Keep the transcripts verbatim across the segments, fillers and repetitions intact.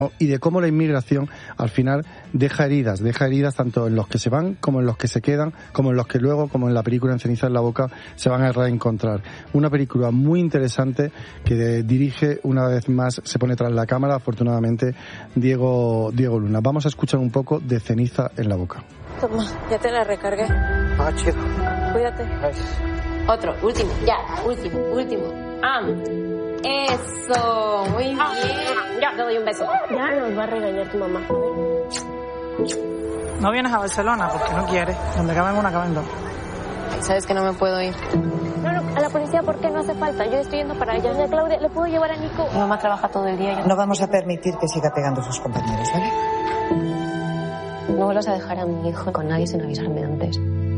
y de cómo la inmigración al final deja heridas, deja heridas tanto en los que se van como en los que se quedan, como en los que luego, como en la película En ceniza en la boca, se van a reencontrar. Una película muy interesante que dirige una vez más, se pone tras la cámara, afortunadamente, Diego, Diego Luna. Vamos a escuchar un poco de Ceniza en la boca. Toma, ya te la recargué. Ah, chido. Cuídate. Gracias. Otro, último, ya, último, último. Ah. Eso, muy bien. Ya, te doy un beso. Ya nos va a regañar tu mamá. No vienes a Barcelona porque no quieres. Donde caben una, caben dos. Sabes que no me puedo ir. No, no, a la policía, ¿por qué no hace falta? Yo estoy yendo para allá. Doña Claudia, ¿le puedo llevar a Nico? Mi mamá trabaja todo el día. Yo... No vamos a permitir que siga pegando a sus compañeros, ¿vale? No vuelvas a dejar a mi hijo con nadie sin avisarme antes.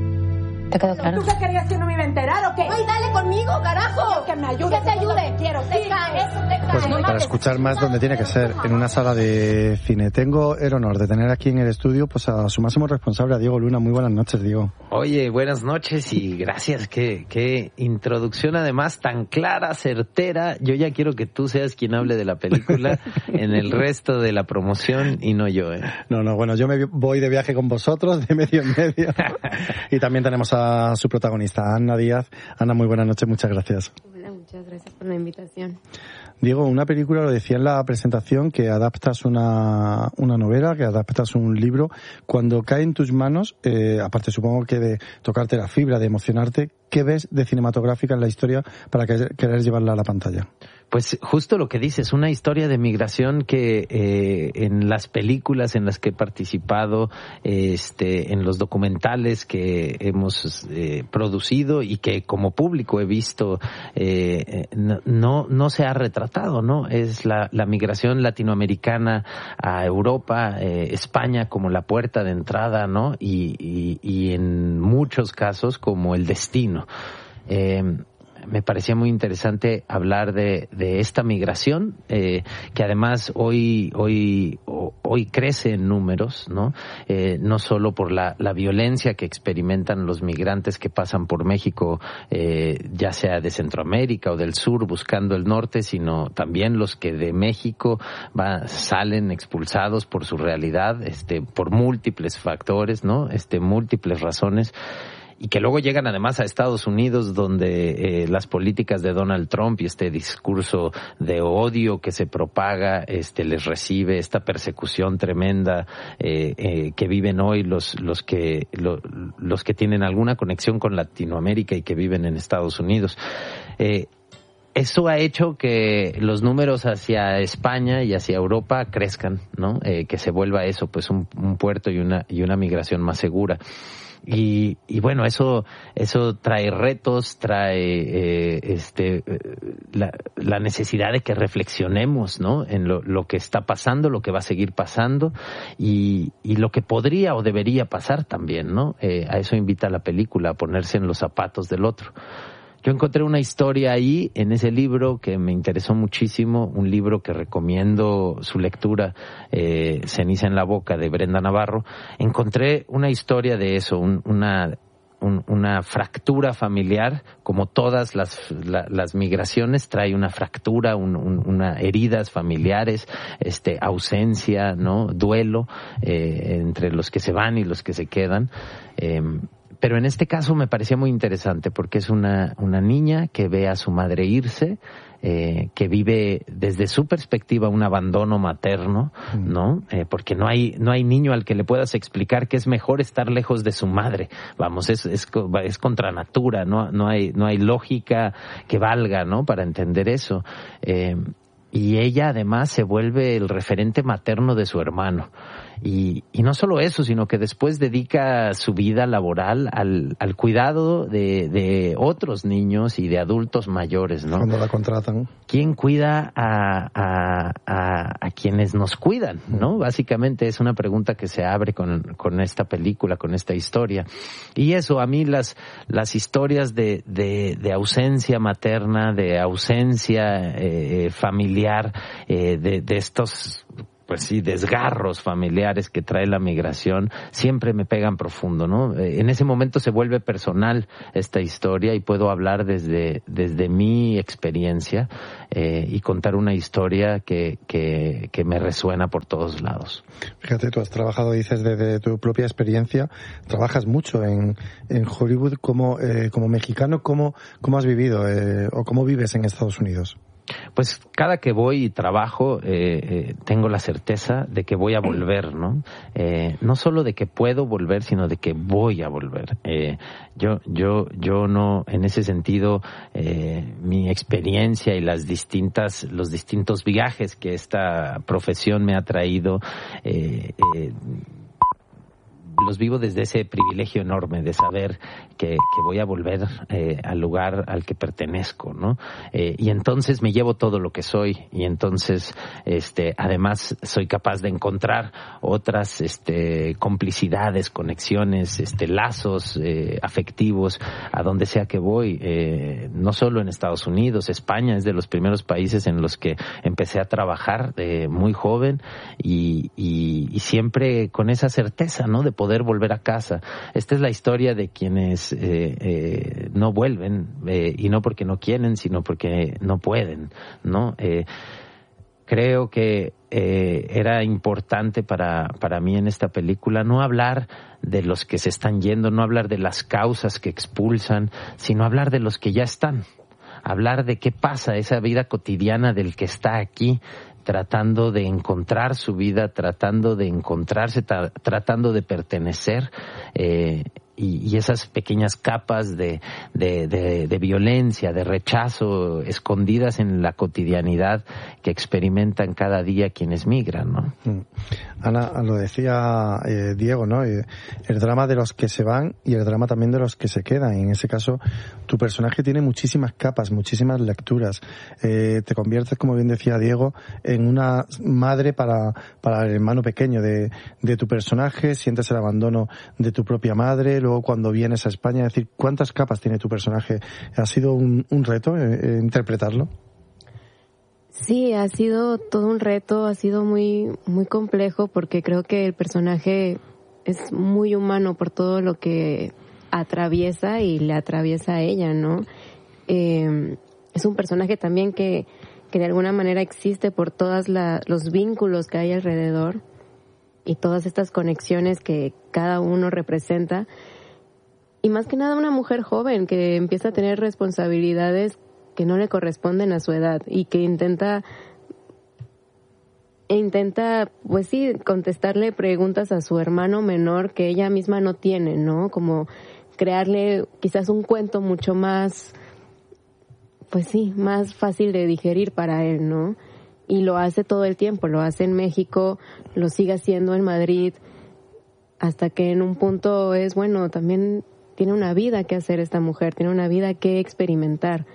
¿Te quedó claro? ¿Tú qué querías que no me iba a enterar o qué? ¡Ay, dale conmigo, carajo! Que me ayude. Que te ayude. Quiero. Te caes. Eso te Pues cae. para escuchar más donde tiene que ser, en una sala de cine. Tengo el honor de tener aquí en el estudio pues a su máximo responsable, a Diego Luna. Muy buenas noches, Diego. Oye, buenas noches y gracias. Qué, qué introducción además tan clara, certera. Yo ya quiero que tú seas quien hable de la película en el resto de la promoción y no yo, ¿eh? No, no, bueno, yo me voy de viaje con vosotros, de medio en medio. Y también tenemos a su protagonista, Ana Díaz. Ana, muy buenas noches, muchas gracias. Hola, muchas gracias por la invitación. Diego, una película, lo decía en la presentación, que adaptas una, una novela, que adaptas un libro. Cuando cae en tus manos, eh, aparte supongo que de tocarte la fibra, de emocionarte, ¿qué ves de cinematográfica en la historia para que, querer llevarla a la pantalla? Pues justo lo que dices, una historia de migración que eh, en las películas en las que he participado, este, en los documentales que hemos eh, producido y que como público he visto, eh, no, no se ha retratado, ¿no? Es la, la migración latinoamericana a Europa, eh, España como la puerta de entrada, ¿no? Y, y, y en muchos casos como el destino. Eh, me parecía muy interesante hablar de, de esta migración, eh, que además hoy, hoy, hoy crece en números, ¿no? Eh, no solo por la, la violencia que experimentan los migrantes que pasan por México, eh, ya sea de Centroamérica o del sur buscando el norte, sino también los que de México va, salen expulsados por su realidad, este, por múltiples factores, ¿no? Este, múltiples razones. Y que luego llegan además a Estados Unidos, donde eh, las políticas de Donald Trump y este discurso de odio que se propaga, este, les recibe esta persecución tremenda eh, eh, que viven hoy los los que lo, los que tienen alguna conexión con Latinoamérica y que viven en Estados Unidos. Eh, Eso ha hecho que los números hacia España y hacia Europa crezcan, ¿no? Eh, que se vuelva eso, pues un, un puerto y una y una migración más segura. Y, y bueno, eso eso trae retos, trae eh, este la, la necesidad de que reflexionemos, ¿no? En lo, lo que está pasando, lo que va a seguir pasando y, y lo que podría o debería pasar también, ¿no? Eh, a eso invita la película, a ponerse en los zapatos del otro. Yo encontré una historia ahí, en ese libro, que me interesó muchísimo, un libro que recomiendo su lectura, eh, Ceniza en la boca, de Brenda Navarro. Encontré una historia de eso, un, una, un, una fractura familiar, como todas las, la, las migraciones, trae una fractura, un, un, una heridas familiares, este, ausencia, ¿no? Duelo, eh, entre los que se van y los que se quedan. Eh, Pero en este caso me parecía muy interesante porque es una, una niña que ve a su madre irse, eh, que vive desde su perspectiva un abandono materno, ¿no? Eh, porque no hay, no hay niño al que le puedas explicar que es mejor estar lejos de su madre. Vamos, es, es, es contra natura, no, no hay, no hay lógica que valga, ¿no? Para entender eso. Eh, y ella además se vuelve el referente materno de su hermano. Y, y no solo eso, sino que después dedica su vida laboral al, al cuidado de, de otros niños y de adultos mayores, ¿no? Cuando la contratan. ¿Quién cuida a, a, a, a quienes nos cuidan, no? Básicamente es una pregunta que se abre con, con esta película, con esta historia. Y eso, a mí las, las historias de, de, de ausencia materna, de ausencia eh, familiar, eh, de, de estos pues sí, desgarros familiares que trae la migración, siempre me pegan profundo, ¿no? Eh, en ese momento se vuelve personal esta historia y puedo hablar desde, desde mi experiencia eh, y contar una historia que, que, que me resuena por todos lados. Fíjate, tú has trabajado, dices, desde tu propia experiencia, trabajas mucho en, en Hollywood como, eh, como mexicano, ¿cómo, cómo has vivido eh, o cómo vives en Estados Unidos? Pues cada que voy y trabajo eh, eh, tengo la certeza de que voy a volver, ¿no? Eh, no solo de que puedo volver, sino de que voy a volver. Eh, yo, yo, yo no, en ese sentido, eh, mi experiencia y las distintas, los distintos viajes que esta profesión me ha traído, eh, eh, los vivo desde ese privilegio enorme de saber que, que voy a volver eh, al lugar al que pertenezco, ¿no? Eh, y entonces me llevo todo lo que soy y entonces, este, además soy capaz de encontrar otras, este, complicidades, conexiones, este, lazos eh, afectivos a donde sea que voy. Eh, no solo en Estados Unidos, España es de los primeros países en los que empecé a trabajar eh, muy joven y, y, y siempre con esa certeza, ¿no? De poder volver a casa. Esta es la historia de quienes eh, eh, no vuelven eh, y no porque no quieren, sino porque no pueden, ¿no? Eh, creo que eh, era importante para para mí en esta película no hablar de los que se están yendo, no hablar de las causas que expulsan, sino hablar de los que ya están. Hablar de qué pasa, esa vida cotidiana del que está aquí, tratando de encontrar su vida, tratando de encontrarse, tra- tratando de pertenecer, eh, y, y esas pequeñas capas de, de, de, de violencia, de rechazo, escondidas en la cotidianidad que experimentan cada día quienes migran, ¿no? Ana, lo decía eh, Diego, ¿no? Eh, el drama de los que se van y el drama también de los que se quedan. En ese caso, tu personaje tiene muchísimas capas, muchísimas lecturas. Eh, te conviertes, como bien decía Diego, en una madre para, para el hermano pequeño de, de tu personaje, sientes el abandono de tu propia madre, luego cuando vienes a España, es decir, ¿cuántas capas tiene tu personaje? ¿Ha sido un, un reto eh, eh, interpretarlo? Sí, ha sido todo un reto, ha sido muy, muy complejo porque creo que el personaje es muy humano por todo lo que atraviesa y le atraviesa a ella, ¿no? Eh, es un personaje también que, que de alguna manera existe por todos los vínculos que hay alrededor y todas estas conexiones que cada uno representa. Y más que nada una mujer joven que empieza a tener responsabilidades que no le corresponden a su edad y que intenta e intenta, pues sí, contestarle preguntas a su hermano menor que ella misma no tiene, ¿no? Como crearle quizás un cuento mucho más, pues sí, más fácil de digerir para él, ¿no? Y lo hace todo el tiempo, lo hace en México, lo sigue haciendo en Madrid, hasta que en un punto es, bueno, también tiene una vida que hacer esta mujer, tiene una vida que experimentar.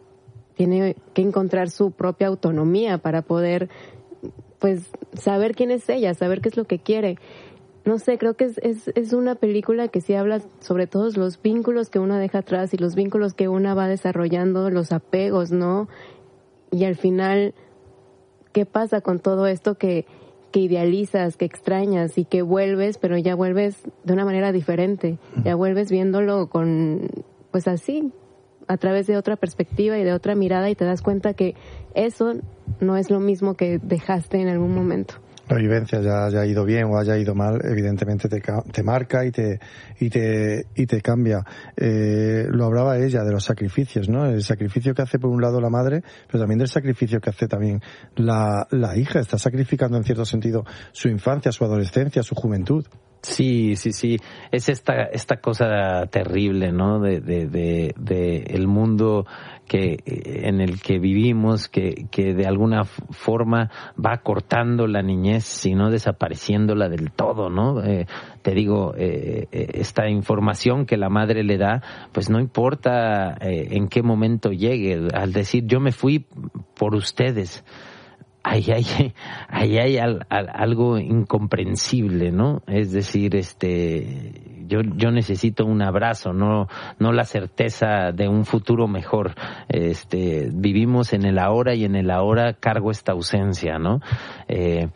Tiene que encontrar su propia autonomía para poder, pues, saber quién es ella, saber qué es lo que quiere. No sé, creo que es, es, es una película que sí habla sobre todos los vínculos que uno deja atrás y los vínculos que una va desarrollando, los apegos, ¿no? Y al final, ¿qué pasa con todo esto que, que idealizas, que extrañas y que vuelves, pero ya vuelves de una manera diferente? Ya vuelves viéndolo con, pues así, a través de otra perspectiva y de otra mirada y te das cuenta que eso no es lo mismo que dejaste en algún momento. La vivencia, ya haya ido bien o haya ido mal, evidentemente te, te marca y te y te y te cambia. Eh, lo hablaba ella de los sacrificios, ¿no? El sacrificio que hace por un lado la madre, pero también del sacrificio que hace también la, la hija. Está sacrificando en cierto sentido su infancia, su adolescencia, su juventud. Sí, sí, sí. Es esta esta cosa terrible, ¿no? De de de, de el mundo que en el que vivimos, que que de alguna forma va cortando la niñez, sino desapareciéndola del todo, ¿no? Eh, te digo, eh, esta información que la madre le da, pues no importa eh, en qué momento llegue, al decir yo me fui por ustedes. Ahí hay, ahí hay al, al, algo incomprensible, ¿no? Es decir, este, yo, yo necesito un abrazo, no, no la certeza de un futuro mejor. Este, vivimos en el ahora y en el ahora cargo esta ausencia, ¿no? Eh,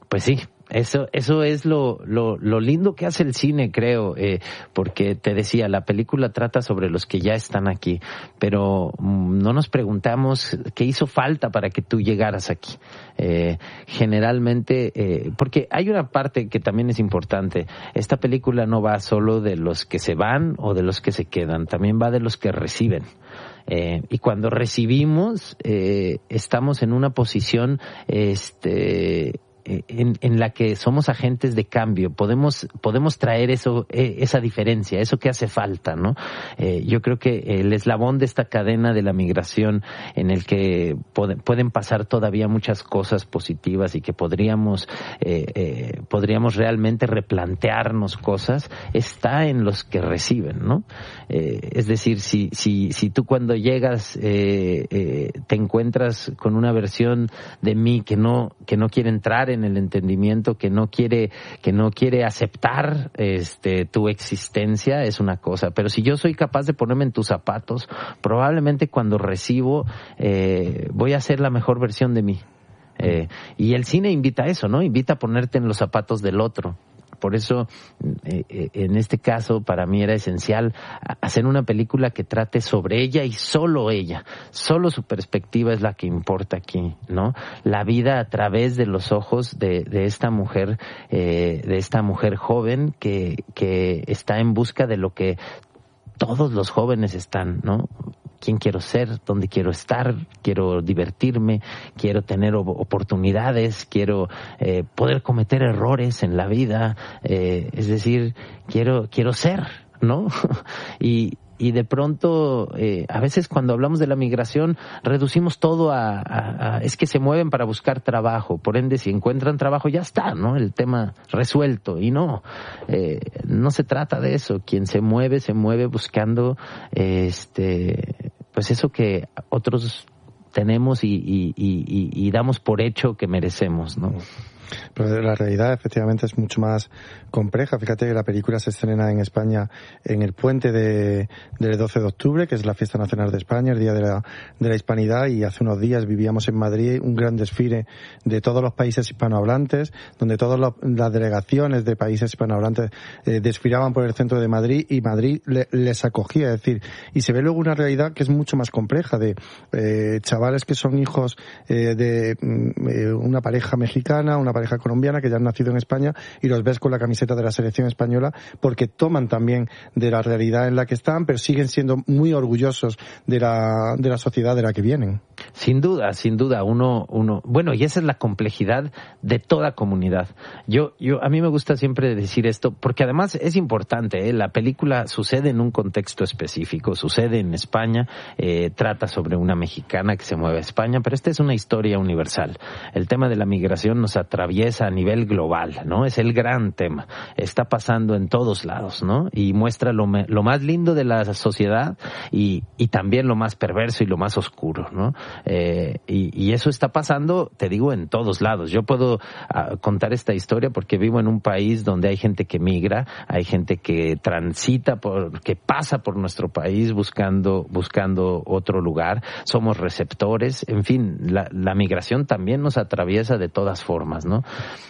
pues sí. Eso, eso es lo, lo, lo lindo que hace el cine, creo, eh, porque te decía, la película trata sobre los que ya están aquí, pero mm, no nos preguntamos qué hizo falta para que tú llegaras aquí. Eh, generalmente, eh, porque hay una parte que también es importante, esta película no va solo de los que se van o de los que se quedan, también va de los que reciben. Eh, y cuando recibimos, eh, estamos en una posición, este, En, en la que somos agentes de cambio, podemos podemos traer eso, esa diferencia, eso que hace falta, ¿no? Eh, yo creo que el eslabón de esta cadena de la migración, en el que pod- pueden pasar todavía muchas cosas positivas y que podríamos eh, eh, podríamos realmente replantearnos cosas, está en los que reciben, ¿no? Eh, es decir, si si si tú cuando llegas eh, eh, te encuentras con una versión de mí que no que no quiere entrar en el entendimiento, que no quiere que no quiere aceptar este tu existencia, es una cosa, pero si yo soy capaz de ponerme en tus zapatos, probablemente cuando recibo eh, voy a ser la mejor versión de mí. Eh, y el cine invita a eso, ¿no? Invita a ponerte en los zapatos del otro. Por eso, eh, en este caso, para mí era esencial hacer una película que trate sobre ella y solo ella. Solo su perspectiva es la que importa aquí, ¿no? La vida a través de los ojos de, de esta mujer, eh, de esta mujer joven que, que está en busca de lo que todos los jóvenes están, ¿no? ¿Quién quiero ser? ¿Dónde quiero estar? Quiero divertirme, quiero tener oportunidades, quiero eh, poder cometer errores en la vida, eh, es decir, quiero quiero ser, ¿no? y Y de pronto, eh, a veces cuando hablamos de la migración, reducimos todo a, a, a, es que se mueven para buscar trabajo. Por ende, si encuentran trabajo, ya está, ¿no? El tema resuelto. Y no, eh, no se trata de eso. Quien se mueve, se mueve buscando, eh, este, pues eso que otros tenemos y, y, y, y damos por hecho que merecemos, ¿no? Pero la realidad efectivamente es mucho más compleja. Fíjate que la película se estrena en España en el puente de, del doce de octubre, que es la fiesta nacional de España, el Día de la, de la Hispanidad, y hace unos días vivíamos en Madrid un gran desfile de todos los países hispanohablantes, donde todas los, las delegaciones de países hispanohablantes eh, desfilaban por el centro de Madrid y Madrid le, les acogía, es decir, y se ve luego una realidad que es mucho más compleja, de eh, chavales que son hijos eh, de eh, una pareja mexicana, una pareja colombiana que ya han nacido en España, y los ves con la camiseta de la selección española porque toman también de la realidad en la que están, pero siguen siendo muy orgullosos de la de la sociedad de la que vienen. Sin duda, sin duda, uno uno, bueno, y esa es la complejidad de toda comunidad. Yo yo a mí me gusta siempre decir esto porque además es importante, ¿eh? La película sucede en un contexto específico, sucede en España, eh, trata sobre una mexicana que se mueve a España, pero esta es una historia universal. El tema de la migración nos atraviesa a nivel global, ¿no? Es el gran tema. Está pasando en todos lados, ¿no? Y muestra lo, me, lo más lindo de la sociedad y, y también lo más perverso y lo más oscuro, ¿no? Eh, y, y eso está pasando, te digo, en todos lados. Yo puedo uh, contar esta historia porque vivo en un país donde hay gente que migra, hay gente que transita, por, que pasa por nuestro país buscando, buscando otro lugar. Somos receptores, en fin, la, la migración también nos atraviesa de todas formas, ¿no?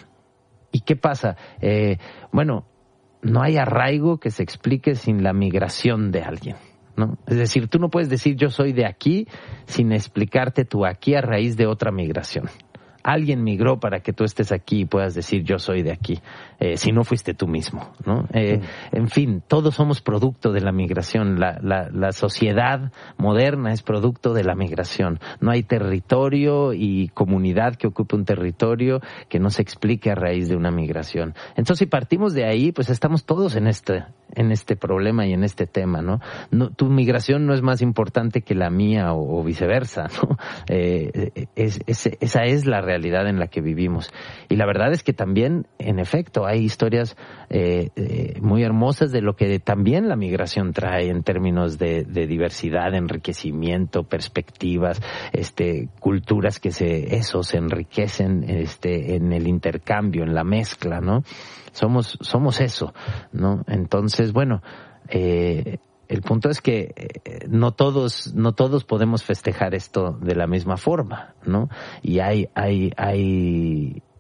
¿Y qué pasa? Eh, bueno, no hay arraigo que se explique sin la migración de alguien, ¿no? Es decir, tú no puedes decir yo soy de aquí sin explicarte tu aquí a raíz de otra migración. Alguien migró para que tú estés aquí y puedas decir yo soy de aquí, eh, si no fuiste tú mismo, ¿no? Eh, mm. En fin, todos somos producto de la migración. La, la, la sociedad moderna es producto de la migración. No hay territorio y comunidad que ocupe un territorio que no se explique a raíz de una migración. Entonces, si partimos de ahí, pues estamos todos en este, en este problema y en este tema, ¿no? No, tu migración no es más importante que la mía o, o viceversa, ¿no? Eh, es, es, esa es la realidad en la que vivimos. Y la verdad es que también, en efecto, hay historias eh, eh, muy hermosas de lo que también la migración trae en términos de, de diversidad, enriquecimiento, perspectivas, este, culturas que se, eso, se enriquecen este, en el intercambio, en la mezcla, ¿no? Somos, somos eso, ¿no? Entonces, bueno, eh, el punto es que eh, no todos, no todos podemos festejar esto de la misma forma, ¿no? Y hay, hay, hay,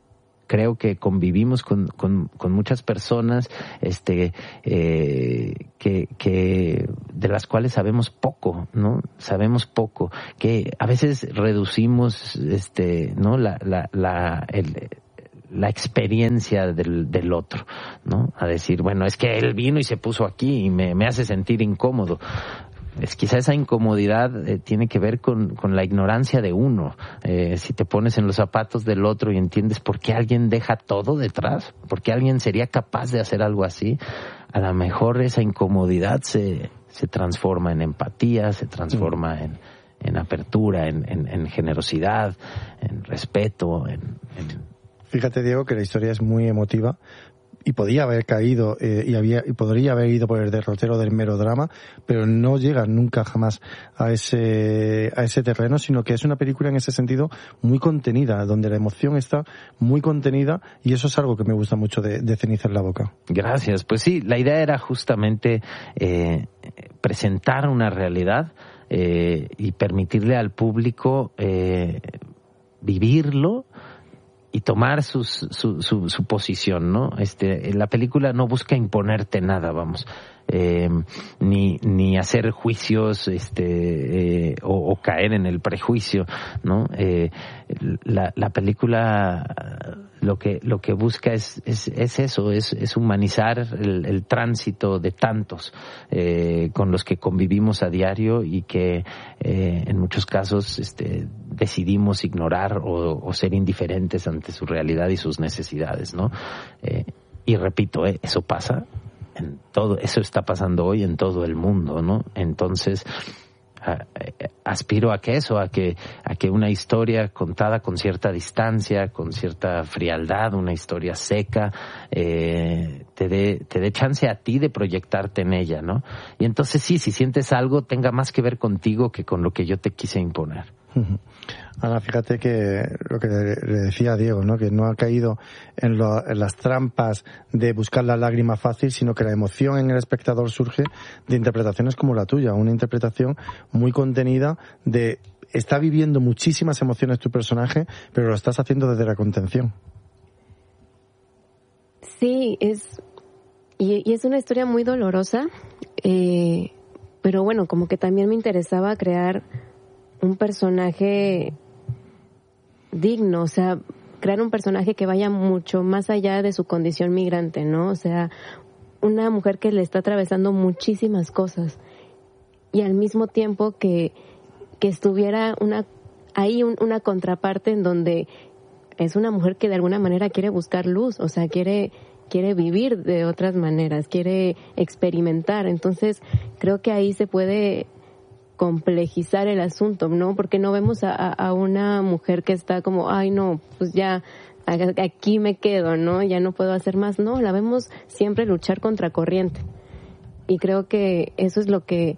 creo que convivimos con, con, con muchas personas este eh, que, que de las cuales sabemos poco, ¿no? Sabemos poco, que a veces reducimos este, ¿no? La, la, la, el, la experiencia del, del otro, ¿no? A decir, bueno, es que él vino y se puso aquí y me, me hace sentir incómodo. Es quizá esa incomodidad eh, tiene que ver con, con la ignorancia de uno. Eh, si te pones en los zapatos del otro y entiendes por qué alguien deja todo detrás, por qué alguien sería capaz de hacer algo así, a lo mejor esa incomodidad se, se transforma en empatía, se transforma mm. en, en apertura, en, en, en generosidad, en respeto, en, en... Fíjate, Diego, que la historia es muy emotiva y podía haber caído eh, y había y podría haber ido por el derrotero del melodrama, pero no llega nunca jamás a ese a ese terreno, sino que es una película en ese sentido muy contenida, donde la emoción está muy contenida, y eso es algo que me gusta mucho de, de Ceniza en la boca. Gracias. Pues sí, la idea era justamente eh, presentar una realidad eh, y permitirle al público eh, vivirlo y tomar sus, su, su, su posición, ¿no? Este, la película no busca imponerte nada, vamos, eh, ni, ni hacer juicios, este, eh, o, o caer en el prejuicio, ¿no? Eh, la, la película lo que, lo que busca es, es, es eso, es, es humanizar el, el tránsito de tantos, eh, con los que convivimos a diario y que, eh, en muchos casos, este, decidimos ignorar o, o ser indiferentes ante su realidad y sus necesidades, ¿no? Eh, y repito, eh, eso pasa en todo, eso está pasando hoy en todo el mundo, ¿no? Entonces, a, aspiro a que eso, a que, a que una historia contada con cierta distancia, con cierta frialdad, una historia seca, eh, te dé, te dé chance a ti de proyectarte en ella, ¿no? Y entonces sí, si sientes algo, tenga más que ver contigo que con lo que yo te quise imponer. Ana, fíjate que lo que le decía a Diego, ¿no? Que no ha caído en, lo, en las trampas de buscar la lágrima fácil, sino que la emoción en el espectador surge de interpretaciones como la tuya, una interpretación muy contenida de está viviendo muchísimas emociones tu personaje, pero lo estás haciendo desde la contención. Sí, es y, y es una historia muy dolorosa, eh, pero bueno, como que también me interesaba crear un personaje digno, o sea, crear un personaje que vaya mucho más allá de su condición migrante, ¿no? O sea, una mujer que le está atravesando muchísimas cosas y al mismo tiempo que, que estuviera una ahí un, una contraparte en donde es una mujer que de alguna manera quiere buscar luz, o sea, quiere quiere vivir de otras maneras, quiere experimentar. Entonces, creo que ahí se puede complejizar el asunto, ¿no? Porque no vemos a, a una mujer que está como, ay no, pues ya aquí me quedo, ¿no? Ya no puedo hacer más. No, la vemos siempre luchar contra corriente. Y creo que eso es lo que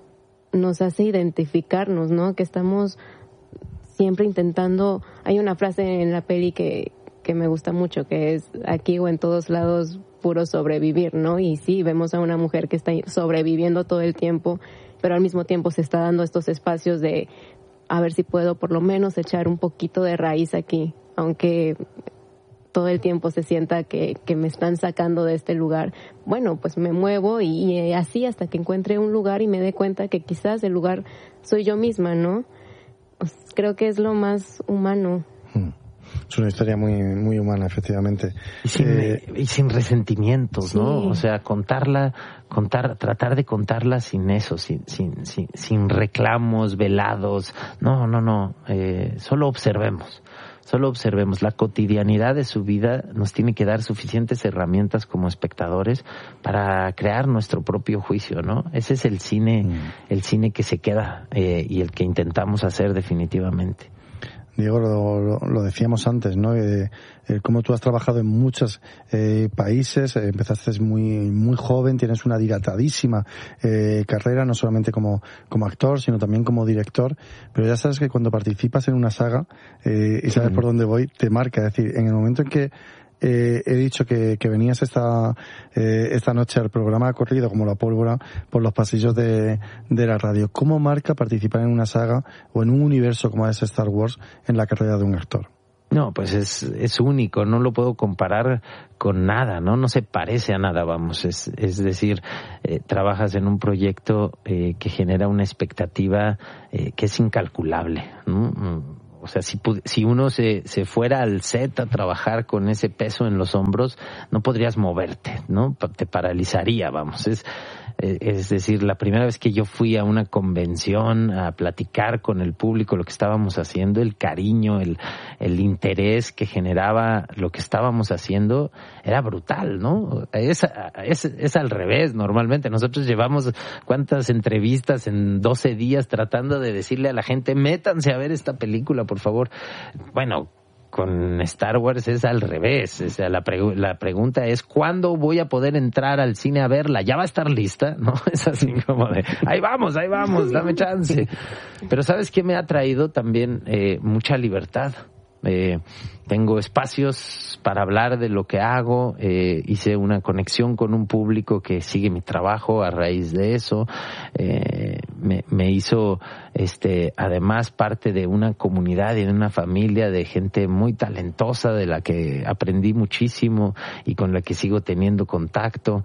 nos hace identificarnos, ¿no? Que estamos siempre intentando. Hay una frase en la peli que, que me gusta mucho, que es aquí o en todos lados puro sobrevivir, ¿no? Y sí, vemos a una mujer que está sobreviviendo todo el tiempo, pero al mismo tiempo se está dando estos espacios de a ver si puedo por lo menos echar un poquito de raíz aquí, aunque todo el tiempo se sienta que, que me están sacando de este lugar. Bueno, pues me muevo y, y así hasta que encuentre un lugar y me dé cuenta que quizás el lugar soy yo misma, ¿no? Pues creo que es lo más humano. Hmm. Es una historia muy muy humana, efectivamente. Y sin, eh, y sin resentimientos, sí. ¿no? O sea, contarla, contar, tratar de contarla sin eso, sin, sin, sin, sin reclamos velados. No, no, no. Eh, solo observemos. Solo observemos. La cotidianidad de su vida nos tiene que dar suficientes herramientas como espectadores para crear nuestro propio juicio, ¿no? Ese es el cine, mm. el cine que se queda eh, y el que intentamos hacer definitivamente. Diego, lo, lo, lo decíamos antes, ¿no? Eh, eh, como tú has trabajado en muchos eh, países, eh, empezaste muy muy joven, tienes una dilatadísima eh, carrera, no solamente como como actor, sino también como director, pero ya sabes que cuando participas en una saga, eh, y sabes por dónde voy, te marca. Es decir, en el momento en que Eh, he dicho que, que venías esta eh, esta noche al programa, ha corrido como la pólvora por los pasillos de, de la radio. ¿Cómo marca participar en una saga o en un universo como es Star Wars en la carrera de un actor? No, pues es, es único, no lo puedo comparar con nada, ¿no? No se parece a nada, vamos. Es, es decir, eh, trabajas en un proyecto eh, que genera una expectativa eh, que es incalculable, ¿no? O sea, si, si uno se, se fuera al set a trabajar con ese peso en los hombros, no podrías moverte, ¿no? Te paralizaría, vamos. Es, es decir, la primera vez que yo fui a una convención a platicar con el público lo que estábamos haciendo, el cariño, el, el interés que generaba lo que estábamos haciendo, era brutal, ¿no? Es, es, es al revés, normalmente. Nosotros llevamos cuántas entrevistas en doce días tratando de decirle a la gente, métanse a ver esta película, por favor. Bueno, con Star Wars es al revés. O sea, la, pregu- la pregunta es, ¿cuándo voy a poder entrar al cine a verla? ¿Ya va a estar lista? ¿No? Es así como de, ahí vamos, ahí vamos, dame chance. Pero ¿sabes qué me ha traído también? Eh, mucha libertad. Eh, tengo espacios para hablar de lo que hago, eh, hice una conexión con un público que sigue mi trabajo a raíz de eso, eh, me, me hizo este además parte de una comunidad y de una familia de gente muy talentosa de la que aprendí muchísimo y con la que sigo teniendo contacto.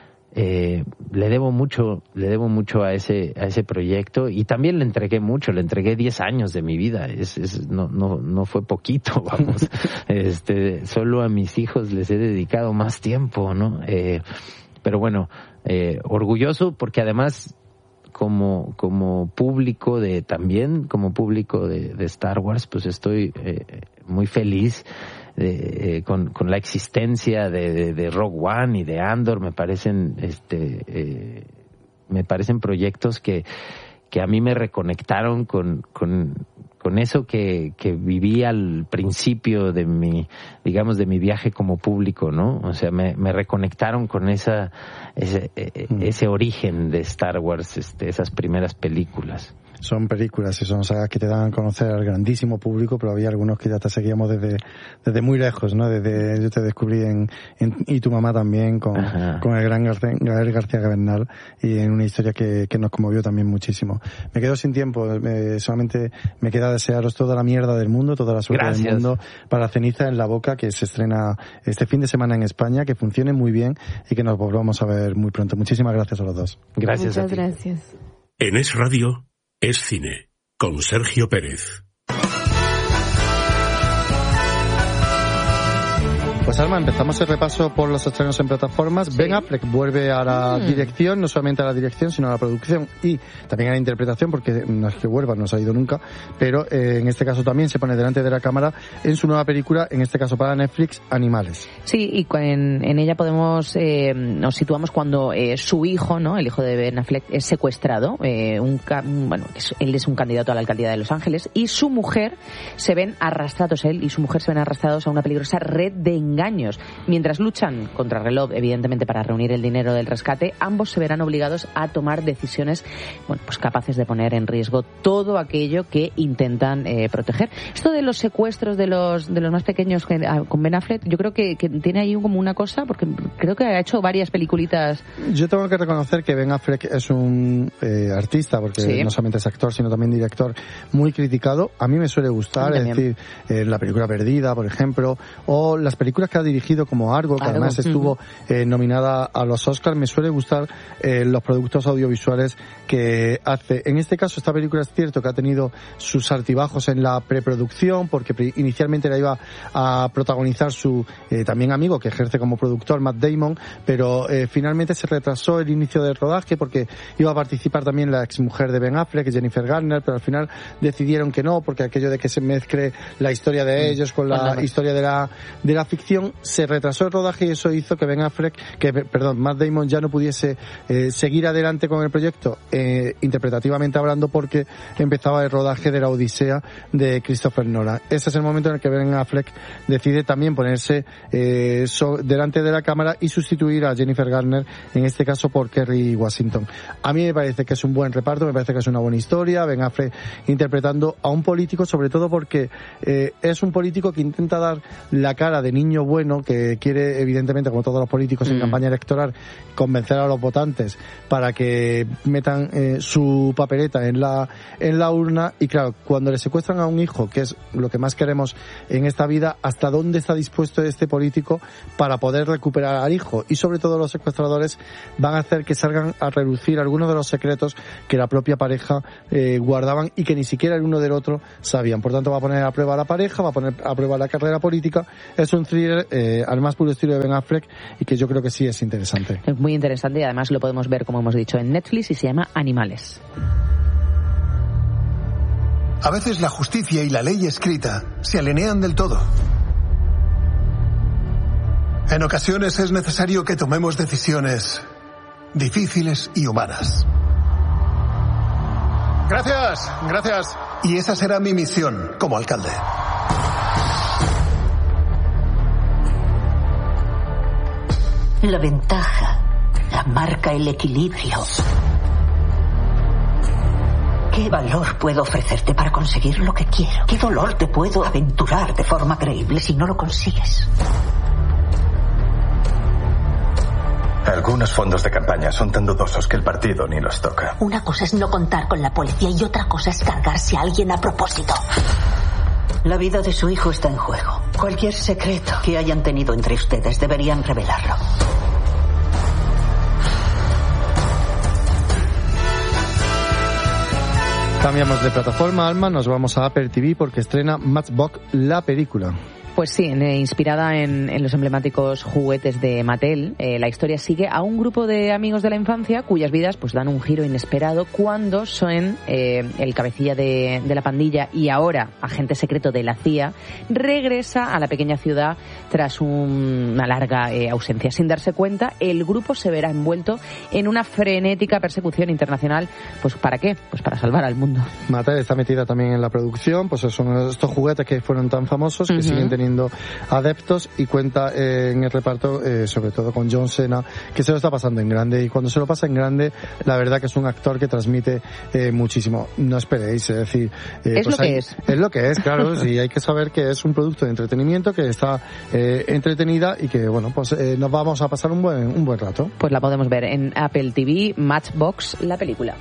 Eh, le debo mucho, le debo mucho a ese, a ese proyecto y también le entregué mucho, le entregué diez años de mi vida, es, es, no, no, no fue poquito, vamos, este, solo a mis hijos les he dedicado más tiempo, ¿no? Eh, pero bueno, eh, orgulloso porque además como, como público de, también como público de, de Star Wars, pues estoy eh, muy feliz De, eh, con, con la existencia de, de, de Rogue One y de Andor. Me parecen este eh, me parecen proyectos que que a mí me reconectaron con con con eso que que viví al principio de mi, digamos, de mi viaje como público, ¿no? O sea, me, me reconectaron con esa ese ese origen de Star Wars, este, esas primeras películas. Son películas y son sagas que te dan a conocer al grandísimo público, pero había algunos que ya te seguíamos desde desde muy lejos, ¿no? Desde yo te descubrí en, en y tu mamá también con, con el gran García, Gael García Bernal, y en una historia que, que nos conmovió también muchísimo. Me quedo sin tiempo, me, solamente me queda desearos toda la mierda del mundo, toda la suerte Gracias. del mundo para Ceniza en la Boca, que se estrena este fin de semana en España, que funcione muy bien y que nos volvamos a ver muy pronto. Muchísimas gracias a los dos. Gracias. Muchas a ti. gracias. En Es Radio, Es Cine, con Sergio Pérez. Pues Alma, empezamos el repaso por los estrenos en plataformas. Sí. Ben Affleck vuelve a la mm. dirección, no solamente a la dirección, sino a la producción y también a la interpretación, porque no es que vuelva, no se ha ido nunca, pero eh, en este caso también se pone delante de la cámara en su nueva película, en este caso para Netflix, Animales. Sí, y en, en ella podemos, eh, nos situamos cuando eh, su hijo, ¿no? El hijo de Ben Affleck es secuestrado, eh, un, bueno, es, él es un candidato a la alcaldía de Los Ángeles y su mujer se ven arrastrados, él y su mujer se ven arrastrados a una peligrosa red de engaños. Mientras luchan contra reloj, evidentemente, para reunir el dinero del rescate, ambos se verán obligados a tomar decisiones, bueno, pues capaces de poner en riesgo todo aquello que intentan eh, proteger. Esto de los secuestros de los de los más pequeños que, con Ben Affleck, yo creo que, que tiene ahí como una cosa, porque creo que ha hecho varias peliculitas. Yo tengo que reconocer que Ben Affleck es un eh, artista, porque sí. no solamente es actor, sino también director, muy criticado. A mí me suele gustar, es decir, eh, la película Perdida, por ejemplo, o las películas que ha dirigido como Argo, que Argo. además estuvo uh-huh. eh, nominada a los Oscars. Me suele gustar eh, los productos audiovisuales que hace. En este caso, esta película es cierto que ha tenido sus altibajos en la preproducción, porque pre- inicialmente la iba a protagonizar su eh, también amigo que ejerce como productor, Matt Damon, pero eh, finalmente se retrasó el inicio del rodaje porque iba a participar también la exmujer de Ben Affleck, Jennifer Garner, pero al final decidieron que no, porque aquello de que se mezcle la historia de ellos con la uh-huh. historia de la de la ficción, se retrasó el rodaje y eso hizo que Ben Affleck, que perdón, Matt Damon ya no pudiese eh, seguir adelante con el proyecto, eh, interpretativamente hablando, porque empezaba el rodaje de la Odisea de Christopher Nolan. Ese es el momento en el que Ben Affleck decide también ponerse eh, so, delante de la cámara y sustituir a Jennifer Garner, en este caso por Kerry Washington. A mí me parece que es un buen reparto, me parece que es una buena historia, Ben Affleck interpretando a un político, sobre todo porque eh, es un político que intenta dar la cara de niño bueno bueno, que quiere, evidentemente, como todos los políticos en mm. campaña electoral, convencer a los votantes para que metan eh, su papeleta en la en la urna. Y claro, cuando le secuestran a un hijo, que es lo que más queremos en esta vida, ¿hasta dónde está dispuesto este político para poder recuperar al hijo? Y sobre todo los secuestradores van a hacer que salgan a relucir algunos de los secretos que la propia pareja eh, guardaban y que ni siquiera el uno del otro sabían. Por tanto, va a poner a prueba a la pareja, va a poner a prueba la carrera política. Es un thriller eh, al más puro estilo de Ben Affleck y que yo creo que sí es interesante. Es muy interesante y además lo podemos ver, como hemos dicho, en Netflix y se llama Animales. A veces la justicia y la ley escrita se alinean del todo. En ocasiones es necesario que tomemos decisiones difíciles y humanas. Gracias, gracias. Y esa será mi misión como alcalde. La ventaja, la marca el equilibrio. ¿Qué valor puedo ofrecerte para conseguir lo que quiero? ¿Qué dolor te puedo aventurar de forma creíble si no lo consigues? Algunos fondos de campaña son tan dudosos que el partido ni los toca. Una cosa es no contar con la policía y otra cosa es cargarse a alguien a propósito. La vida de su hijo está en juego. Cualquier secreto que hayan tenido entre ustedes deberían revelarlo. Cambiamos de plataforma, Alma, nos vamos a Apple T V porque estrena Matchbox, la película. Pues sí, eh, inspirada en, en los emblemáticos juguetes de Mattel, eh, la historia sigue a un grupo de amigos de la infancia cuyas vidas pues dan un giro inesperado cuando Sean, eh, el cabecilla de, de la pandilla y ahora agente secreto de la C I A, regresa a la pequeña ciudad tras un, una larga eh, ausencia. Sin darse cuenta, el grupo se verá envuelto en una frenética persecución internacional. ¿Pues para qué? Pues para salvar al mundo. Mattel está metida también en la producción, pues son estos juguetes que fueron tan famosos que uh-huh. siguen teniendo adeptos y cuenta eh, en el reparto eh, sobre todo con John Cena, que se lo está pasando en grande, y cuando se lo pasa en grande la verdad que es un actor que transmite eh, muchísimo. No esperéis, es decir, eh, es pues lo hay, que es es lo que es, claro. Sí, hay que saber que es un producto de entretenimiento, que está eh, entretenida y que bueno, pues eh, nos vamos a pasar un buen un buen rato. Pues la podemos ver en Apple T V, Matchbox, la película.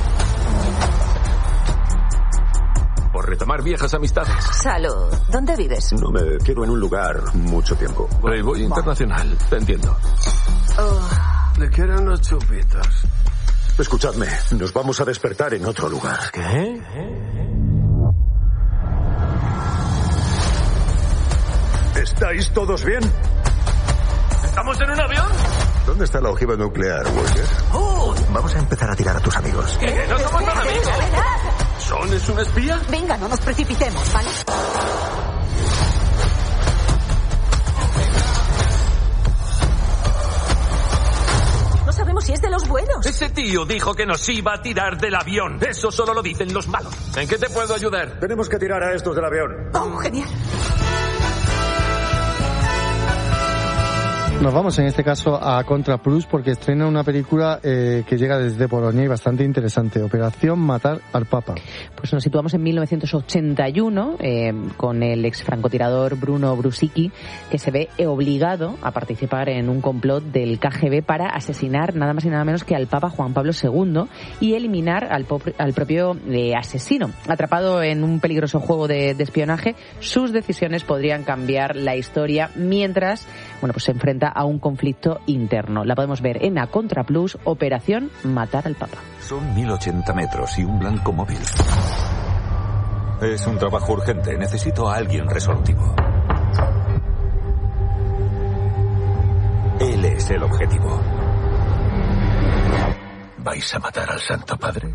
Por retomar viejas amistades. Salud. ¿Dónde vives? No me quedo en un lugar mucho tiempo. Playboy internacional, te entiendo. Oh, le quiero unos chupitos. Escuchadme, nos vamos a despertar en otro lugar. ¿Qué? ¿Estáis todos bien? ¿Estamos en un avión? ¿Dónde está la ojiva nuclear, Walker? Oh. Vamos a empezar a tirar a tus amigos. ¿Qué? ¿No somos tan amigos? ¿Son es un espía? Venga, no nos precipitemos, ¿vale? No sabemos si es de los buenos. Ese tío dijo que nos iba a tirar del avión. Eso solo lo dicen los malos. ¿En qué te puedo ayudar? Tenemos que tirar a estos del avión. Oh, genial. Nos vamos en este caso a Contra Plus porque estrena una película eh, que llega desde Polonia y bastante interesante, Operación Matar al Papa. Pues nos situamos en mil novecientos ochenta y uno eh, con el ex francotirador Bruno Brusicki, que se ve obligado a participar en un complot del K G B para asesinar nada más y nada menos que al Papa Juan Pablo segundo y eliminar al, pop- al propio eh, asesino. Atrapado en un peligroso juego de, de espionaje, sus decisiones podrían cambiar la historia mientras bueno, pues se enfrenta a un conflicto interno. La podemos ver en A Contra Plus, Operación Matar al Papa. Son mil ochenta metros y un blanco móvil. Es un trabajo urgente. Necesito a alguien resolutivo. Él es el objetivo. ¿Vais a matar al Santo Padre?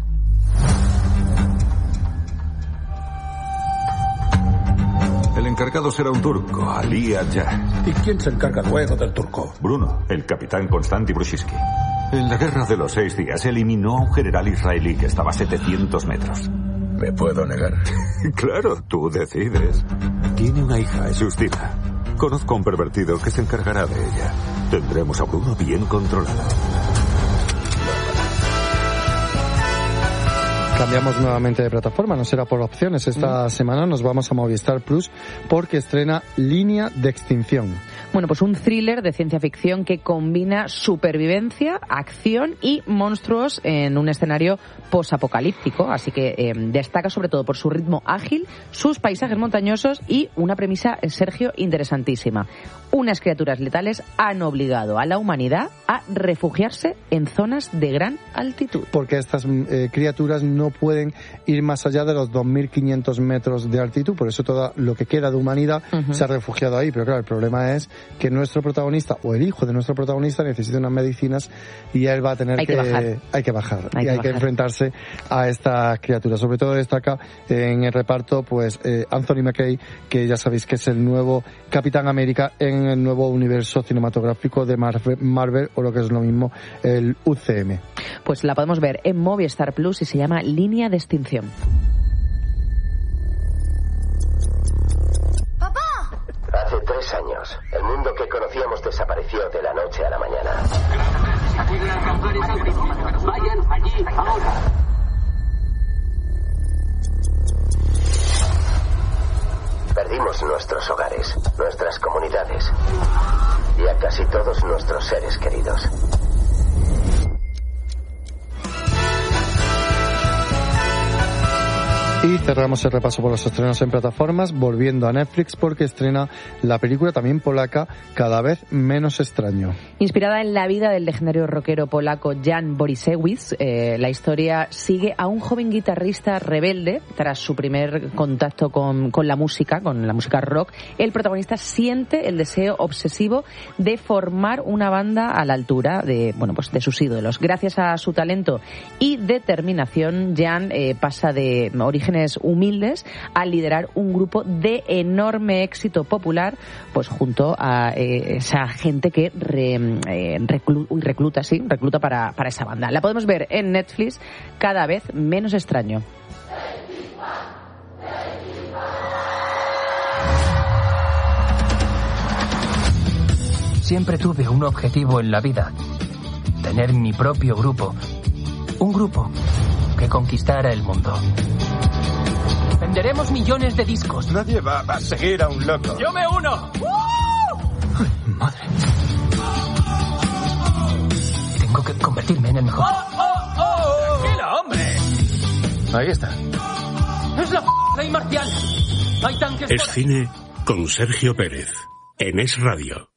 El encargado será un turco, Ali Adja. ¿Y quién se encarga luego del turco? Bruno, el capitán Konstanty Brusicki. En la guerra de los seis días eliminó a un general israelí que estaba a setecientos metros. ¿Me puedo negar? Claro, tú decides. Tiene una hija, Justina. Conozco a un pervertido que se encargará de ella. Tendremos a Bruno bien controlado. Cambiamos nuevamente de plataforma, no será por opciones. Esta mm. semana nos vamos a Movistar Plus porque estrena Línea de Extinción. Bueno, pues un thriller de ciencia ficción que combina supervivencia, acción y monstruos en un escenario posapocalíptico, así que eh, destaca sobre todo por su ritmo ágil, sus paisajes montañosos y una premisa, Sergio, interesantísima. Unas criaturas letales han obligado a la humanidad a refugiarse en zonas de gran altitud. Porque estas eh, criaturas no pueden ir más allá de los dos mil quinientos metros de altitud, por eso todo lo que queda de humanidad uh-huh. se ha refugiado ahí. Pero claro, el problema es que nuestro protagonista, o el hijo de nuestro protagonista, necesita unas medicinas y él va a tener hay que, que bajar. Hay que bajar. Hay y que hay bajar. que enfrentarse a estas criaturas. Sobre todo destaca en el reparto pues eh, Anthony Mackie, que ya sabéis que es el nuevo Capitán América en el nuevo universo cinematográfico de Marvel, Marvel o lo que es lo mismo, el U C M. Pues la podemos ver en Movistar Plus y se llama Línea de Extinción. Hace tres años, el mundo que conocíamos desapareció de la noche a la mañana. Vayan allí ahora. Perdimos nuestros hogares, nuestras comunidades y a casi todos nuestros seres queridos. Y cerramos el repaso por los estrenos en plataformas, volviendo a Netflix porque estrena la película también polaca Cada vez menos extraño. Inspirada en la vida del legendario rockero polaco Jan Borisiewicz, eh, la historia sigue a un joven guitarrista rebelde. Tras su primer contacto con, con la música, con la música rock, el protagonista siente el deseo obsesivo de formar una banda a la altura de, bueno, pues de sus ídolos. Gracias a su talento y determinación, Jan eh, pasa de orígenes humildes a liderar un grupo de enorme éxito popular, pues junto a eh, esa gente que re, eh, reclu, recluta, sí, recluta para, para esa banda. La podemos ver en Netflix, Cada vez menos extraño. Siempre tuve un objetivo en la vida: tener mi propio grupo, un grupo que conquistara el mundo. Venderemos millones de discos. Nadie va a seguir a un loco. ¡Yo me uno! Ay, madre. Tengo que convertirme en el mejor. ¡Oh, oh, oh! ¡Tranquilo, hombre! Ahí está. ¡Es la ley marcial! ¡Hay tanques! Es cine con Sergio Pérez, en Es Radio.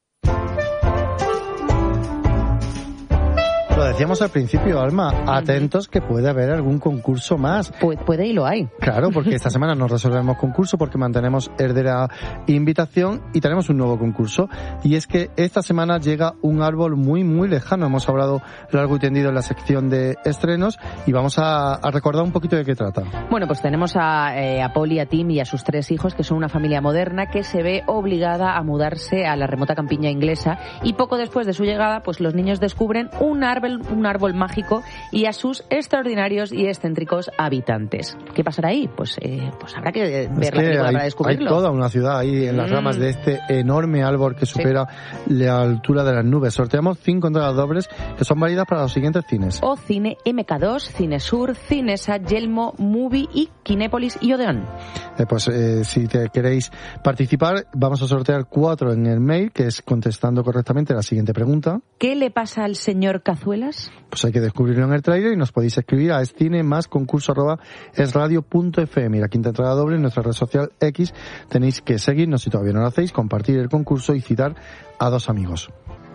Lo decíamos al principio, Alma, atentos que puede haber algún concurso más. Pu- puede y lo hay. Claro, porque esta semana no resolvemos concurso porque mantenemos el de la invitación y tenemos un nuevo concurso. Y es que esta semana llega un árbol muy, muy lejano. Hemos hablado largo y tendido en la sección de estrenos y vamos a, a recordar un poquito de qué trata. Bueno, pues tenemos a, eh, a Polly, a Tim y a sus tres hijos, que son una familia moderna que se ve obligada a mudarse a la remota campiña inglesa, y poco después de su llegada, pues los niños descubren un árbol un árbol mágico y a sus extraordinarios y excéntricos habitantes. ¿Qué pasará ahí? Pues, eh, pues habrá que ver es la que película hay, para descubrirlo. Hay toda una ciudad ahí en las mm. ramas de este enorme árbol que supera sí. la altura de las nubes. Sorteamos cinco entradas dobles que son válidas para los siguientes cines: O Cine M K dos, Cinesur, Cinesa, Yelmo, Movie y Kinépolis y Odeón. Eh, pues eh, si te queréis participar, vamos a sortear cuatro en el mail, que es contestando correctamente la siguiente pregunta. ¿Qué le pasa al señor Cazuelas? Pues hay que descubrirlo en el trailer y nos podéis escribir a escine más concurso arroba esradio punto f m. Y la quinta entrada doble en nuestra red social X. Tenéis que seguirnos si todavía no lo hacéis, compartir el concurso y citar a dos amigos.